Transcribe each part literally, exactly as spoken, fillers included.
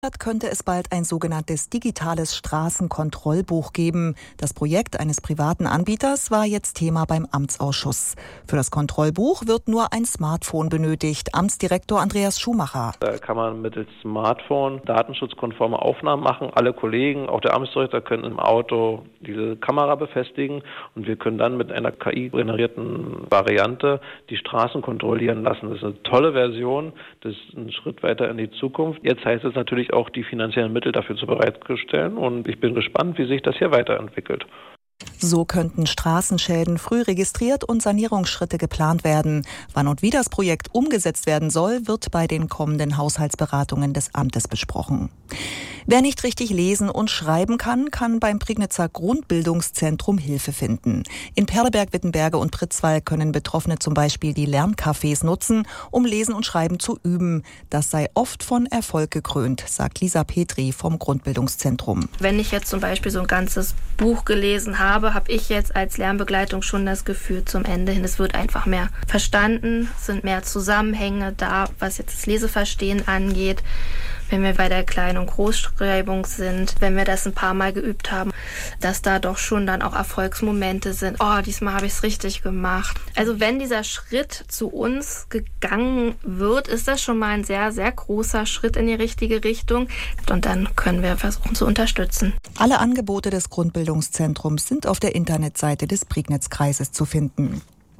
Könnte es bald ein sogenanntes digitales Straßenkontrollbuch geben. Das Projekt eines privaten Anbieters war jetzt Thema beim Amtsausschuss. Für das Kontrollbuch wird nur ein Smartphone benötigt. Amtsdirektor Andreas Schumacher. Da kann man mittels Smartphone datenschutzkonforme Aufnahmen machen. Alle Kollegen, auch der Amtsdirektor, können im Auto diese Kamera befestigen und wir können dann mit einer K I-generierten Variante die Straßen kontrollieren lassen. Das ist eine tolle Version, das ist ein Schritt weiter in die Zukunft. Jetzt heißt es natürlich auch, die finanziellen Mittel dafür zu bereitzustellen und ich bin gespannt, wie sich das hier weiterentwickelt. So könnten Straßenschäden früh registriert und Sanierungsschritte geplant werden. Wann und wie das Projekt umgesetzt werden soll, wird bei den kommenden Haushaltsberatungen des Amtes besprochen. Wer nicht richtig lesen und schreiben kann, kann beim Prignitzer Grundbildungszentrum Hilfe finden. In Perleberg, Wittenberge und Pritzwalk können Betroffene zum Beispiel die Lerncafés nutzen, um Lesen und Schreiben zu üben. Das sei oft von Erfolg gekrönt, sagt Lisa Petri vom Grundbildungszentrum. Wenn ich jetzt zum Beispiel so ein ganzes Buch gelesen habe, habe ich jetzt als Lernbegleitung schon das Gefühl zum Ende hin, es wird einfach mehr verstanden, es sind mehr Zusammenhänge da, was jetzt das Leseverstehen angeht. Wenn wir bei der Klein- und Großschreibung sind, wenn wir das ein paar Mal geübt haben, dass da doch schon dann auch Erfolgsmomente sind. Oh, diesmal habe ich es richtig gemacht. Also wenn dieser Schritt zu uns gegangen wird, ist das schon mal ein sehr, sehr großer Schritt in die richtige Richtung. Und dann können wir versuchen zu unterstützen. Alle Angebote des Grundbildungszentrums sind auf der Internetseite des Prignitzkreises zu finden.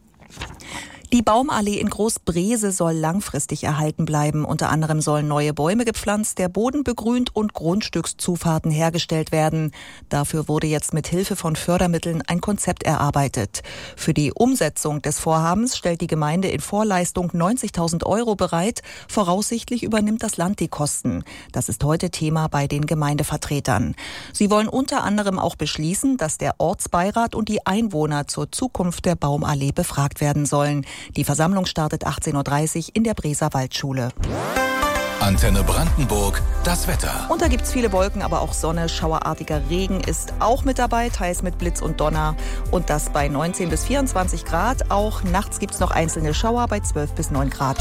Die Baumallee in Großbrese soll langfristig erhalten bleiben. Unter anderem sollen neue Bäume gepflanzt, der Boden begrünt und Grundstückszufahrten hergestellt werden. Dafür wurde jetzt mit Hilfe von Fördermitteln ein Konzept erarbeitet. Für die Umsetzung des Vorhabens stellt die Gemeinde in Vorleistung neunzigtausend Euro bereit. Voraussichtlich übernimmt das Land die Kosten. Das ist heute Thema bei den Gemeindevertretern. Sie wollen unter anderem auch beschließen, dass der Ortsbeirat und die Einwohner zur Zukunft der Baumallee befragt werden sollen. Die Versammlung startet achtzehn Uhr dreißig in der Breser Waldschule. Antenne Brandenburg, das Wetter. Und da gibt's viele Wolken, aber auch Sonne. Schauerartiger Regen ist auch mit dabei, teils mit Blitz und Donner. Und das bei neunzehn bis vierundzwanzig Grad. Auch nachts gibt's noch einzelne Schauer bei zwölf bis neun Grad.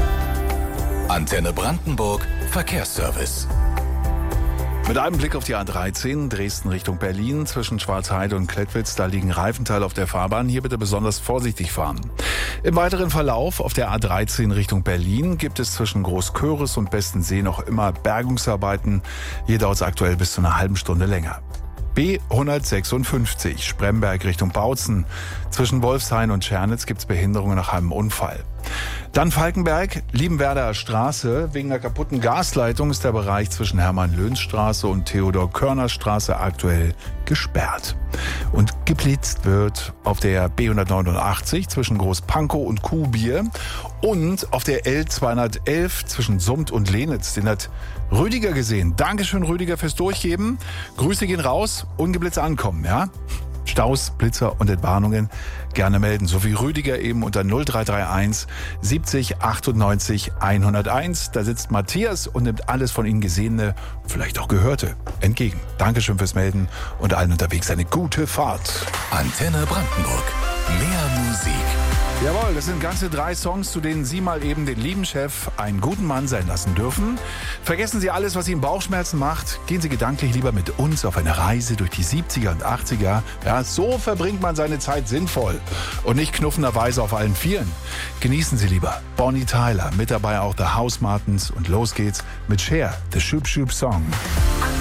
Antenne Brandenburg, Verkehrsservice. Mit einem Blick auf die A dreizehn, Dresden Richtung Berlin, zwischen Schwarzheide und Klettwitz, da liegen Reifenteile auf der Fahrbahn. Hier bitte besonders vorsichtig fahren. Im weiteren Verlauf auf der A dreizehn Richtung Berlin gibt es zwischen Großköris und Bestensee noch immer Bergungsarbeiten. Hier dauert es aktuell bis zu einer halben Stunde länger. B hundertsechsundfünfzig, Spremberg Richtung Bautzen. Zwischen Wolfshain und Tschernitz gibt es Behinderungen nach einem Unfall. Dann Falkenberg, Liebenwerder Straße. Wegen einer kaputten Gasleitung ist der Bereich zwischen Hermann-Löns-Straße und Theodor-Körner-Straße aktuell gesperrt. Und geblitzt wird auf der B hundertneunundachtzig zwischen Großpankow und Kuhbier und auf der L zweihundertelf zwischen Summt und Lenitz. Den hat Rüdiger gesehen. Dankeschön, Rüdiger, fürs Durchgeben. Grüße gehen raus, ungeblitzt ankommen, ja? Staus, Blitzer und Entwarnungen gerne melden. So wie Rüdiger eben unter null drei drei eins siebzig achtundneunzig hunderteins. Da sitzt Matthias und nimmt alles von Ihnen Gesehene, vielleicht auch Gehörte, entgegen. Dankeschön fürs Melden und allen unterwegs eine gute Fahrt. Antenne Brandenburg. Mehr Musik. Jawohl, das sind ganze drei Songs, zu denen Sie mal eben den lieben Chef einen guten Mann sein lassen dürfen. Vergessen Sie alles, was Ihnen Bauchschmerzen macht. Gehen Sie gedanklich lieber mit uns auf eine Reise durch die siebziger und achtziger. Ja, so verbringt man seine Zeit sinnvoll und nicht knuffenderweise auf allen Vieren. Genießen Sie lieber Bonnie Tyler, mit dabei auch The House Martins und los geht's mit Cher, The Shoop Shoop Song.